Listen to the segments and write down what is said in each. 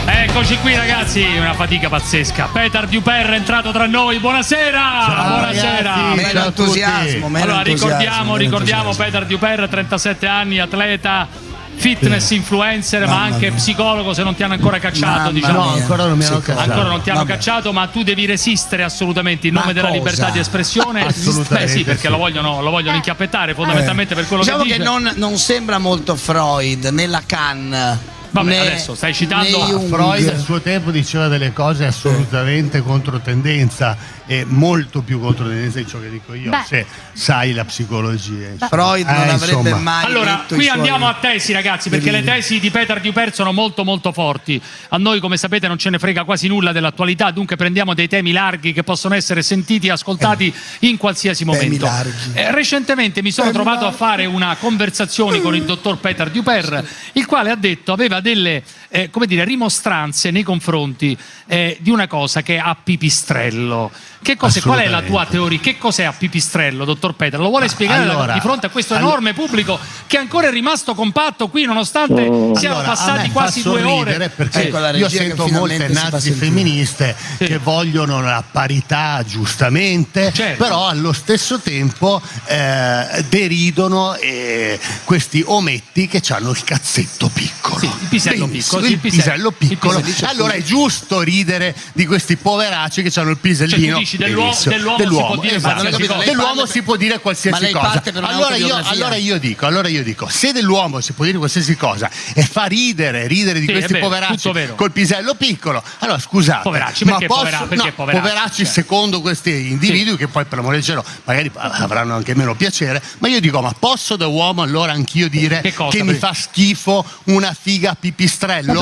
Eccoci qui ragazzi, una fatica pazzesca. Petar Duper è entrato tra noi, buonasera! Ciao, buonasera! ragazzi. Meno entusiasmo, meno Allora entusiasmo, ricordiamo Petar Duper, 37 anni, atleta, fitness influencer, ma anche psicologo, se non ti hanno ancora cacciato, diciamo. No, ancora non mi hanno cacciato. Ancora non ti hanno cacciato, ma tu devi resistere assolutamente in nome della libertà di espressione. Assolutamente. Beh sì, perché lo vogliono inchiappettare fondamentalmente per quello diciamo che dice. che non sembra molto Freud né Lacan. Vabbè, adesso stai citando Freud al suo tempo diceva delle cose assolutamente controtendenza e molto più controtendenza di ciò che dico io. Se sai la psicologia, Freud non avrebbe insomma. mai Allora, detto qui i suoi andiamo a tesi ragazzi, perché le deliri. tesi di Petar Duper sono molto molto forti. A noi, come sapete, non ce ne frega quasi nulla dell'attualità, dunque prendiamo dei temi larghi che possono essere sentiti e ascoltati in qualsiasi momento. larghi. Recentemente mi sono trovato a fare una conversazione con il dottor Petar Duper, il quale ha detto, aveva delle come dire, rimostranze nei confronti di una cosa che è a pipistrello. Qual è la tua teoria? Che cos'è a pipistrello, dottor Petar? Lo vuole spiegare di fronte a questo enorme pubblico che ancora è rimasto compatto qui, nonostante siano passati quasi 2 ore? Perché Ecco la io regia sento che molte finalmente si fa nazi sentire. femministe che vogliono la parità giustamente, Certo. però allo stesso tempo deridono questi ometti che hanno il cazzetto piccolo. Sì, il pisello Benissimo, piccolo, il pisello piccolo. il pisello. Allora è giusto ridere di questi poveracci che hanno il pisellino. Cioè, tu dici dell'uomo si può dire esatto. qualsiasi cosa. Dell'uomo si può dire Ma qualsiasi lei cosa. parte per un'autobiografia. Allora io dico, se dell'uomo si può dire qualsiasi cosa e fa ridere di Sì, questi è vero, poveracci tutto vero. col pisello piccolo, allora scusate, Poveracci, ma perché poveracci? Poveracci secondo questi individui che poi per amore del cielo magari avranno anche meno piacere, ma io dico, ma posso da uomo allora anch'io dire che mi fa schifo una figa pipistrello?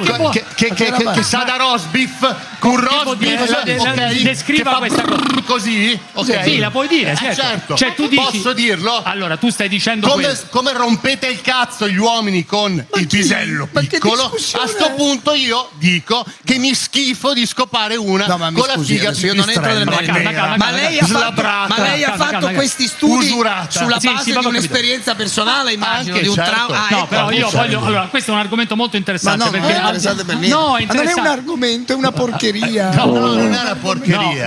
Che sa da rosbif, un rosbif descriva questa cosa così? Ok? Sì, la puoi dire, certo. Cioè, tu dici, posso dirlo? Allora, tu stai dicendo Come rompete il cazzo gli uomini con il pisello piccolo, a sto punto io dico che mi schifo di scopare una No, ma mi con la scusi, figa adesso io non entro nel pipistrello. merito. Ma lei ha fatto questi studi usurata. sulla Sì, base sì, di proprio un'esperienza personale, immagino, Anche, di un certo. trauma. No, però io voglio. Allora, questo è un argomento molto interessante. Ma no, non perché è interessante per niente. No, è Ma non è un interessante. argomento, è una porcheria. No, non è una porcheria.